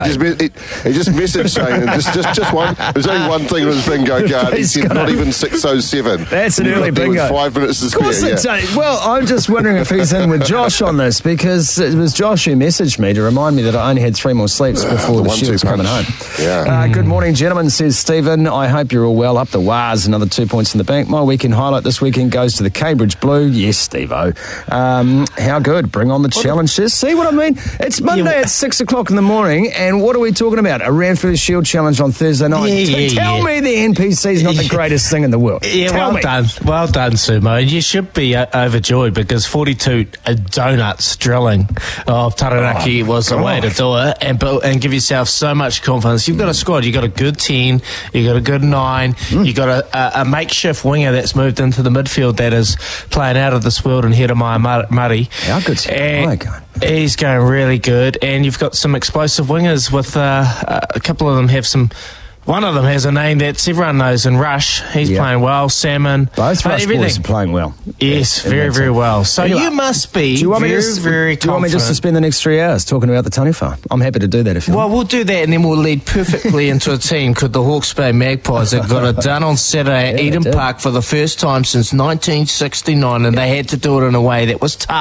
He just messaged saying just one. There's only one thing on his bingo card. He said not even 6:07. That's an early bingo. 5 minutes to spare. Of course Well, I'm just wondering if he's in with Josh on this, because it was Josh who messaged me to remind me that I only had 3 more sleeps before the Shields coming home. Yeah. Good morning, gentlemen, says Stephen. I hope you're all well. Up the wires, another 2 points in the bank. My weekend highlight this weekend goes to the Cambridge Blue. Yes, Steve-O. How good. Bring on the challenges. See what I mean? It's Monday at 6 o'clock in the morning, and what are we talking about? A Ranfurly Shield challenge on Thursday night. Tell me the NPC's not the greatest thing in the world. Well done, Sumo. You should be overjoyed, because 42 donuts drilling of Taranaki was the way to do it, and give yourself so much confidence. You've got a squad. You've got a good 10. You've got a good 9. You've got a makeshift winger that's moved into the midfield that is playing out of this world, and Jeremiah Murray. How good's he going? He's going really good, and you've got some explosive wingers with a couple of them have some. One of them has a name that everyone knows in Rush. He's playing well. Salmon. Both Rush boys are playing well. Yes, very well. So anyway, you must be very confident. Do you want me just to spend the next 3 hours talking about the Taniwha? I'm happy to do that if you want. Well, we'll do that, and then we'll lead perfectly into a team called the Hawke's Bay Magpies that got it done on Saturday at Eden Park for the first time since 1969, and they had to do it in a way that was tough.